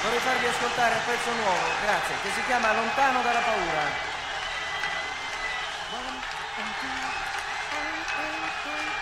vorrei farvi ascoltare un pezzo nuovo, grazie, che si chiama Lontano dalla paura.